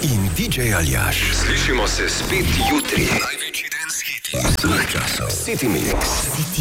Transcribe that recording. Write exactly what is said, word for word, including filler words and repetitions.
in D J Aljaž. Slišimo se spet jutri. Največji den s hiti. Vseh časov. City Mix.